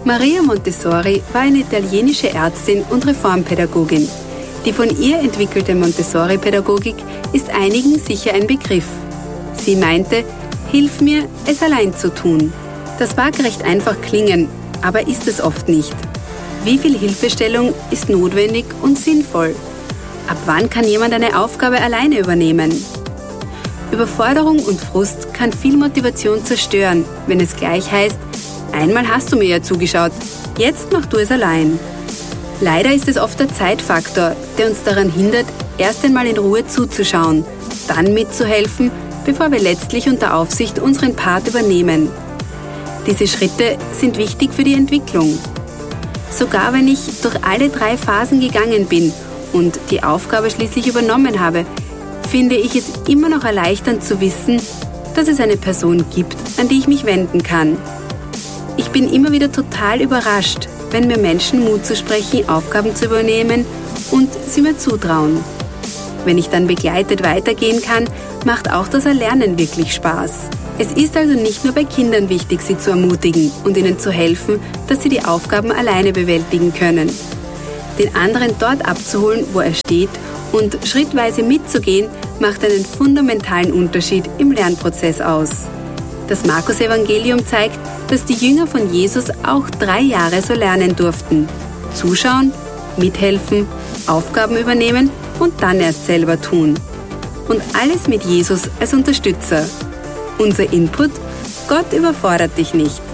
Maria Montessori war eine italienische Ärztin und Reformpädagogin. Die von ihr entwickelte Montessori-Pädagogik ist einigen sicher ein Begriff. Sie meinte, hilf mir, es allein zu tun. Das mag recht einfach klingen, aber ist es oft nicht. Wie viel Hilfestellung ist notwendig und sinnvoll? Ab wann kann jemand eine Aufgabe alleine übernehmen? Überforderung und Frust kann viel Motivation zerstören, wenn es gleich heißt, einmal hast du mir ja zugeschaut, jetzt mach du es allein. Leider ist es oft der Zeitfaktor, der uns daran hindert, erst einmal in Ruhe zuzuschauen, dann mitzuhelfen, bevor wir letztlich unter Aufsicht unseren Part übernehmen. Diese Schritte sind wichtig für die Entwicklung. Sogar wenn ich durch alle 3 Phasen gegangen bin und die Aufgabe schließlich übernommen habe, finde ich es immer noch erleichternd zu wissen, dass es eine Person gibt, an die ich mich wenden kann. Ich bin immer wieder total überrascht, wenn mir Menschen Mut zusprechen, Aufgaben zu übernehmen und sie mir zutrauen. Wenn ich dann begleitet weitergehen kann, macht auch das Erlernen wirklich Spaß. Es ist also nicht nur bei Kindern wichtig, sie zu ermutigen und ihnen zu helfen, dass sie die Aufgaben alleine bewältigen können. Den anderen dort abzuholen, wo er steht, und schrittweise mitzugehen, macht einen fundamentalen Unterschied im Lernprozess aus. Das Markus-Evangelium zeigt, dass die Jünger von Jesus auch 3 Jahre so lernen durften. Zuschauen, mithelfen, Aufgaben übernehmen und dann erst selber tun. Und alles mit Jesus als Unterstützer. Unser Input: Gott überfordert dich nicht.